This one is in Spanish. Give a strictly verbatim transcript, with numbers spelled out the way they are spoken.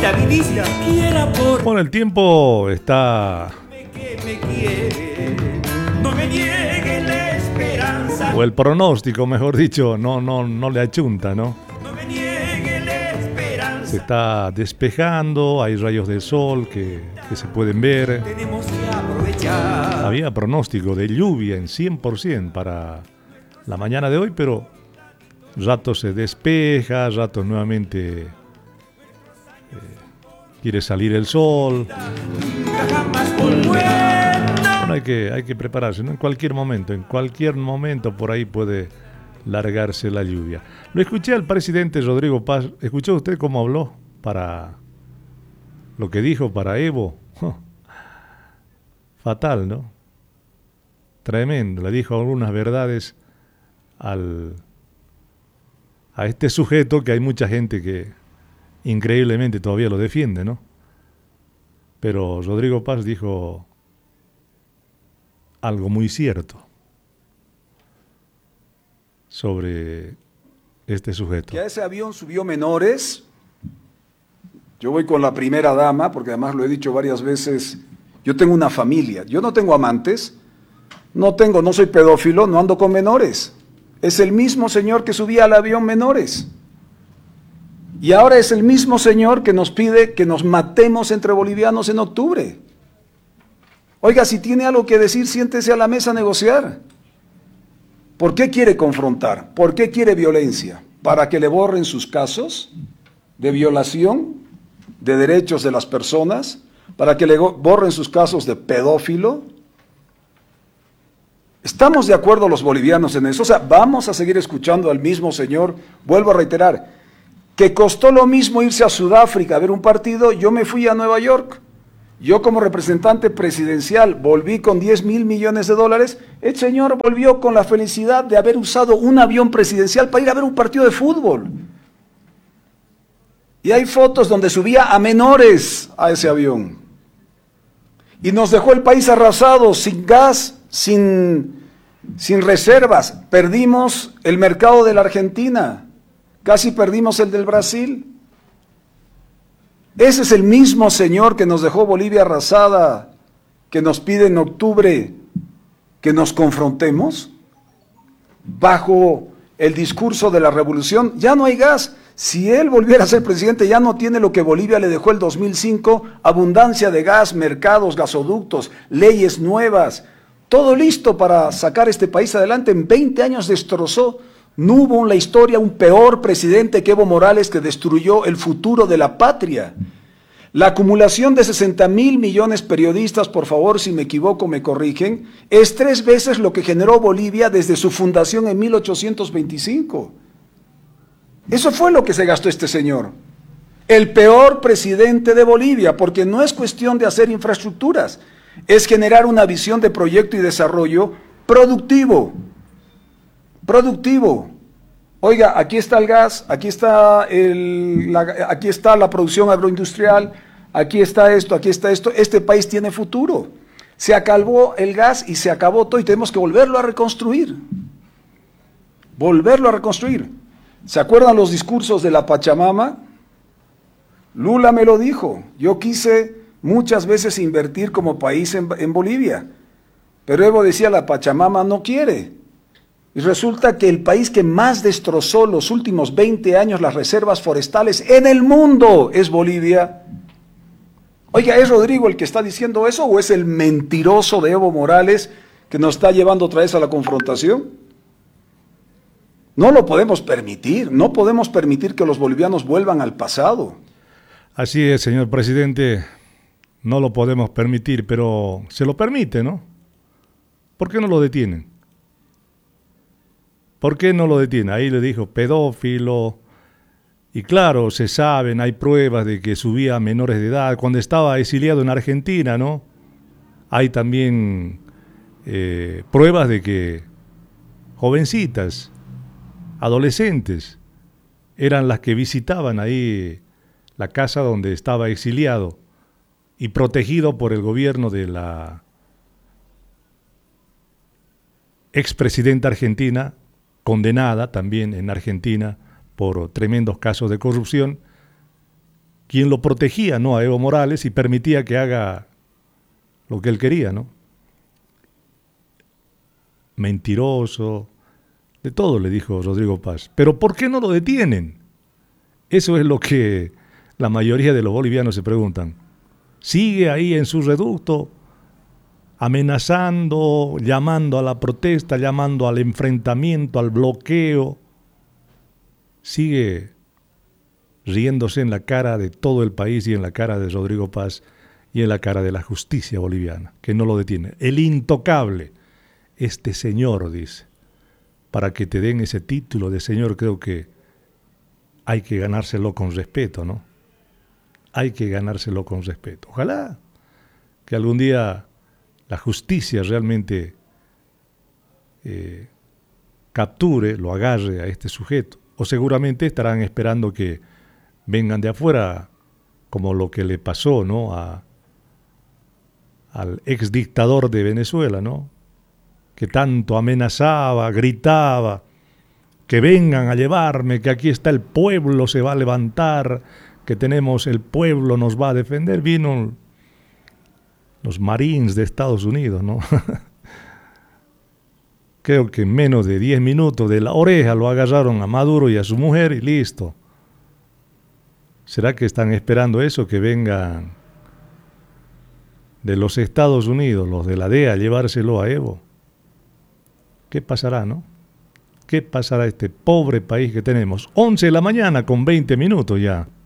La vidilla quiera por Bueno, el tiempo está... que me quiere, no me niegue la esperanza, O el pronóstico, mejor dicho, no, no, no le achunta, ¿no? no me niegue la esperanza. Se está despejando, hay rayos de sol que, que se pueden ver. Tenemos que aprovechar. Había pronóstico de lluvia en cien por ciento para la mañana de hoy, pero rato se despeja, rato nuevamente eh, quiere salir el sol. Nunca jamás volverá. Bueno, hay que, hay que prepararse, ¿no? En cualquier momento, en cualquier momento por ahí puede largarse la lluvia. Lo escuché al presidente Rodrigo Paz. ¿Escuchó usted cómo habló para lo que dijo para Evo? Fatal, ¿no? Tremendo. Le dijo algunas verdades al, a este sujeto que hay mucha gente que increíblemente todavía lo defiende, ¿no? Pero Rodrigo Paz dijo algo muy cierto sobre este sujeto. Que a ese avión subió menores. Yo voy con la primera dama, porque además lo he dicho varias veces, yo tengo una familia, yo no tengo amantes, no tengo, no soy pedófilo, no ando con menores. Es el mismo señor que subía al avión menores. Y ahora es el mismo señor que nos pide que nos matemos entre bolivianos en octubre. Oiga, si tiene algo que decir, siéntese a la mesa a negociar. ¿Por qué quiere confrontar? ¿Por qué quiere violencia? ¿Para que le borren sus casos de violación de derechos de las personas? ¿Para que le borren sus casos de pedófilo? ¿Estamos de acuerdo los bolivianos en eso? O sea, vamos a seguir escuchando al mismo señor. Vuelvo a reiterar, que costó lo mismo irse a Sudáfrica a ver un partido, yo me fui a Nueva York. Yo como representante presidencial volví con diez mil millones de dólares, el señor volvió con la felicidad de haber usado un avión presidencial para ir a ver un partido de fútbol. Y hay fotos donde subía a menores a ese avión. Y nos dejó el país arrasado, sin gas, sin, sin reservas. Perdimos el mercado de la Argentina, casi perdimos el del Brasil. Ese es el mismo señor que nos dejó Bolivia arrasada, que nos pide en octubre que nos confrontemos bajo el discurso de la revolución. Ya no hay gas. Si él volviera a ser presidente, ya no tiene lo que Bolivia le dejó el dos mil cinco, abundancia de gas, mercados, gasoductos, leyes nuevas, todo listo para sacar este país adelante. En veinte años destrozó. No hubo en la historia un peor presidente que Evo Morales, que destruyó el futuro de la patria. La acumulación de sesenta mil millones periodistas, por favor, si me equivoco me corrigen, es tres veces lo que generó Bolivia desde su fundación en mil ochocientos veinticinco. Eso fue lo que se gastó este señor. El peor presidente de Bolivia, porque no es cuestión de hacer infraestructuras, es generar una visión de proyecto y desarrollo productivo. Productivo. Oiga, aquí está el gas, aquí está, el, la, aquí está la producción agroindustrial, aquí está esto, aquí está esto. Este país tiene futuro. Se acabó el gas y se acabó todo y tenemos que volverlo a reconstruir. Volverlo a reconstruir. ¿Se acuerdan los discursos de la Pachamama? Lula me lo dijo. Yo quise muchas veces invertir como país en, en Bolivia, pero Evo decía, la Pachamama no quiere. Y resulta que el país que más destrozó los últimos veinte años las reservas forestales en el mundo es Bolivia. Oiga, ¿es Rodrigo el que está diciendo eso o es el mentiroso de Evo Morales que nos está llevando otra vez a la confrontación? No lo podemos permitir, no podemos permitir que los bolivianos vuelvan al pasado. Así es, señor presidente, no lo podemos permitir, pero se lo permite, ¿no? ¿Por qué no lo detienen? ¿Por qué no lo detiene? Ahí le dijo pedófilo. Y claro, se saben, hay pruebas de que subía a menores de edad. Cuando estaba exiliado en Argentina, ¿no? Hay también eh, pruebas de que jovencitas, adolescentes, eran las que visitaban ahí la casa donde estaba exiliado y protegido por el gobierno de la expresidenta argentina, condenada también en Argentina por tremendos casos de corrupción, quien lo protegía, ¿no?, a Evo Morales, y permitía que haga lo que él quería, ¿no? Mentiroso, de todo le dijo Rodrigo Paz. Pero ¿por qué no lo detienen? Eso es lo que la mayoría de los bolivianos se preguntan. Sigue ahí en su reducto, amenazando, llamando a la protesta, llamando al enfrentamiento, al bloqueo. Sigue riéndose en la cara de todo el país y en la cara de Rodrigo Paz y en la cara de la justicia boliviana, que no lo detiene. El intocable, este señor, dice. Para que te den ese título de señor, creo que hay que ganárselo con respeto, ¿no? Hay que ganárselo con respeto. Ojalá que algún día la justicia realmente eh, capture, lo agarre a este sujeto. O seguramente estarán esperando que vengan de afuera, como lo que le pasó, ¿no?, a, al ex dictador de Venezuela, ¿no?, que tanto amenazaba, gritaba, que vengan a llevarme, que aquí está el pueblo, se va a levantar, que tenemos el pueblo, nos va a defender. Vino los Marines de Estados Unidos, ¿no? Creo que en menos de diez minutos de la oreja lo agarraron a Maduro y a su mujer y listo. ¿Será que están esperando eso, que vengan de los Estados Unidos, los de la D E A, a llevárselo a Evo? ¿Qué pasará, no? ¿Qué pasará a este pobre país que tenemos? once de la mañana con veinte minutos ya.